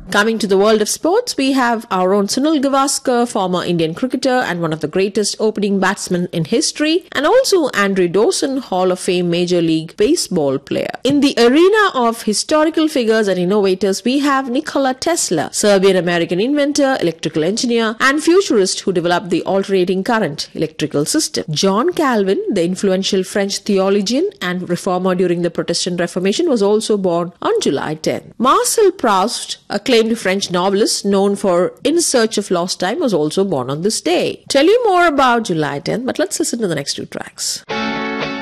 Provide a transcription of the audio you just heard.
Coming to the world of sports, we have our own Sunil Gavaskar, former Indian cricketer and one of the greatest opening batsmen in history, and also Andre Dawson, Hall of Fame Major League Baseball player. In the arena of historical figures and innovators, we have Nikola Tesla, Serbian-American inventor, electrical engineer, and futurist who developed the alternating current electrical system. John Calvin, the influential French theologian and reformer during the Protestant Reformation, was also born on July 10. Marcel Proust, acclaimed French novelist known for In Search of Lost Time, was also born on this day. Tell you more about July 10th, but let's listen to the next two tracks.